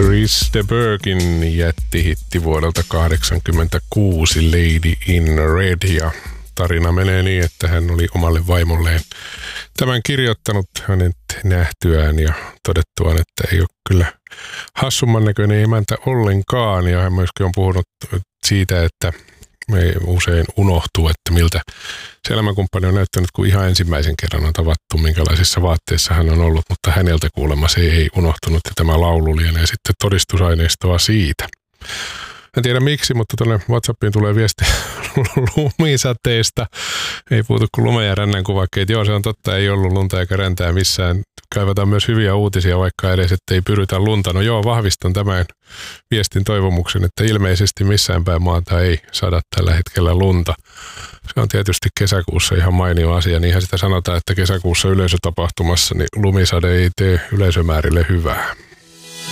Chris de Burghin jättihitti vuodelta 1986 Lady in Red, ja tarina menee niin, että hän oli omalle vaimolleen tämän kirjoittanut hänet nähtyään ja todettuaan, että ei ole kyllä hassumman näköinen emäntä ollenkaan, ja hän myöskin on puhunut siitä, että me usein unohtuu, että miltä se elämänkumppani on näyttänyt, kun ihan ensimmäisen kerran on tavattu, minkälaisissa vaatteissa hän on ollut, mutta häneltä kuulemma se ei unohtunut, ja tämä laulu lienee sitten todistusaineistoa siitä. En tiedä miksi, mutta tuonne WhatsAppiin tulee viesti lumisateesta. Ei puutu kuin lumen ja rännän kuvakkeet. Joo, se on totta, ei ollut lunta eikä räntää missään. Kaivataan myös hyviä uutisia, vaikka edes, ettei pyrytä lunta. No joo, vahvistan tämän viestin toivomuksen, että ilmeisesti missään päin maata ei sada tällä hetkellä lunta. Se on tietysti kesäkuussa ihan mainio asia. Niinhän sitä sanotaan, että kesäkuussa yleisötapahtumassa niin lumisade ei tee yleisömäärille hyvää.